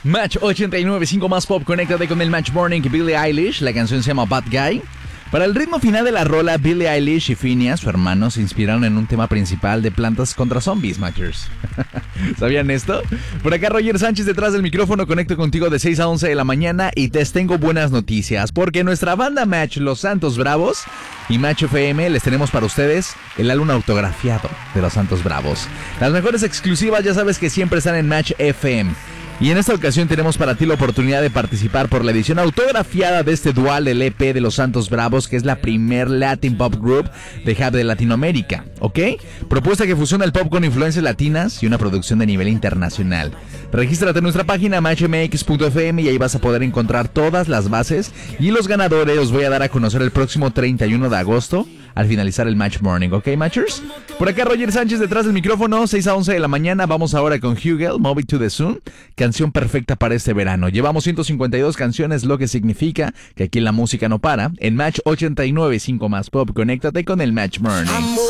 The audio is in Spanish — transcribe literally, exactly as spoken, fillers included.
Match ochenta y nueve punto cinco más pop, conéctate con el Match Morning, Billie Eilish. La canción se llama Bad Guy. Para el ritmo final de la rola, Billie Eilish y Phineas, su hermano, se inspiraron en un tema principal de Plantas contra Zombies, Matchers. ¿Sabían esto? Por acá Roger Sánchez detrás del micrófono, conecto contigo de seis a once de la mañana y te tengo buenas noticias, porque nuestra banda Match, Los Santos Bravos y Match F M, les tenemos para ustedes el álbum autografiado de Los Santos Bravos. Las mejores exclusivas ya sabes que siempre están en Match F M. Y en esta ocasión tenemos para ti la oportunidad de participar por la edición autografiada de este dual del E P de Los Santos Bravos, que es la primer Latin Pop Group de Hub de Latinoamérica, ¿ok? Propuesta que fusiona el pop con influencias latinas y una producción de nivel internacional. Regístrate en nuestra página match m x punto f m y ahí vas a poder encontrar todas las bases y los ganadores los voy a dar a conocer el próximo treinta y uno de agosto al finalizar el Match Morning, ¿ok, Matchers? Por acá Roger Sánchez detrás del micrófono, seis a once de la mañana. Vamos ahora con Hugel, Move It to the Sun, canción perfecta para este verano. Llevamos ciento cincuenta y dos canciones, lo que significa que aquí la música no para. En Match ochenta y nueve punto cinco más pop, conéctate con el Match Morning.